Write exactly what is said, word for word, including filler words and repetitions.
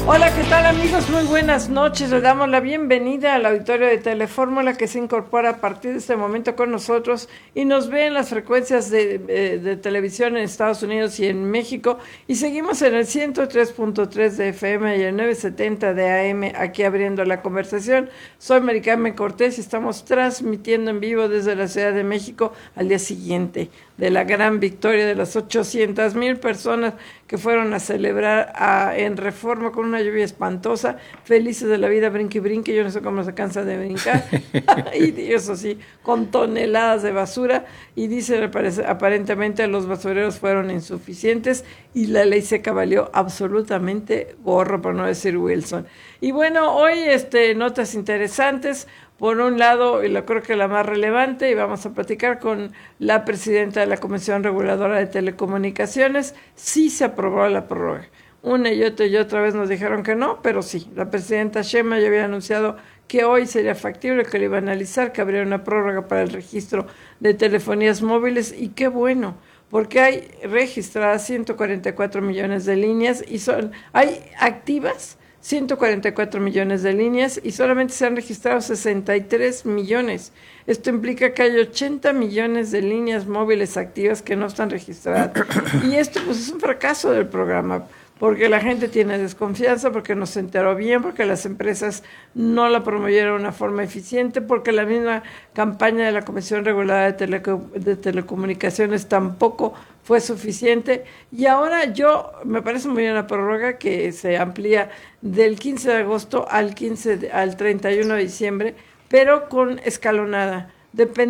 Hola, ¿qué tal amigos? Muy buenas noches. Les damos la bienvenida al auditorio de Telefórmula que se incorpora a partir de este momento con nosotros y nos ve en las frecuencias de, de, de televisión en Estados Unidos y en México. Y seguimos en el ciento tres punto tres de F M y el novecientos setenta de A M aquí abriendo la conversación. Soy Mari Carmen Cortés y estamos transmitiendo en vivo desde la Ciudad de México al día siguiente de la gran victoria de las ochocientas mil personas que fueron a celebrar a, en Reforma con una lluvia espantosa, felices de la vida, brinque y brinque, yo no sé cómo se cansa de brincar, y eso sí, con toneladas de basura, y dicen aparentemente los basureros fueron insuficientes y la ley seca valió absolutamente gorro, por no decir Wilson. Y bueno, hoy este, notas interesantes. Por un lado, y lo creo que la más relevante, y vamos a platicar con la presidenta de la Comisión Reguladora de Telecomunicaciones, sí se aprobó la prórroga. Una y otra y otra vez nos dijeron que no, pero sí. La presidenta Sheinbaum ya había anunciado que hoy sería factible, que le iba a analizar, que habría una prórroga para el registro de telefonías móviles, y qué bueno, porque hay registradas ciento cuarenta y cuatro millones de líneas y son hay activas ciento cuarenta y cuatro millones de líneas y solamente se han registrado sesenta y tres millones. Esto implica que hay ochenta millones de líneas móviles activas que no están registradas. Y esto pues es un fracaso del programa, porque la gente tiene desconfianza, porque no se enteró bien, porque las empresas no la promovieron de una forma eficiente, porque la misma campaña de la Comisión Reguladora de, Teleco- de Telecomunicaciones tampoco fue suficiente. Y ahora yo, me parece muy bien la prórroga que se amplía del quince de agosto al quince de, al treinta y uno de diciembre, pero con escalonada. Depende